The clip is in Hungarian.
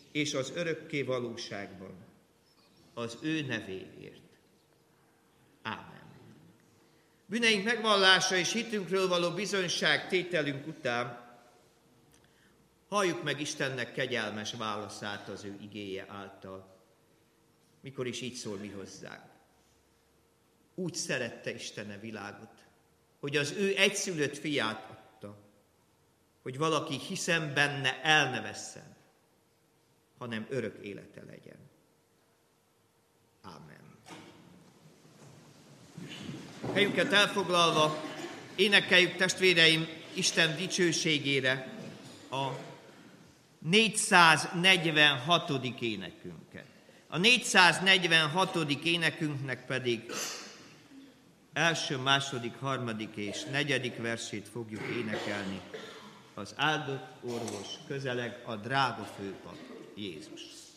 és az örökké valóságban, az ő nevéért. Ámen. Bűneink megvallása és hitünkről való bizonyságtételünk után halljuk meg Istennek kegyelmes válaszát az ő igéje által, mikor is így szól mi hozzánk. Úgy szerette Isten a világot, hogy az ő egyszülött fiát adta, hogy valaki hiszen benne el ne vesszen, hanem örök élete legyen. Ámen. Helyünket elfoglalva énekeljük, testvéreim, Isten dicsőségére a 446. énekünket. A 446. énekünknek pedig első, második, harmadik és negyedik versét fogjuk énekelni. Az áldott orvos közeleg, a drága főpap Jézus.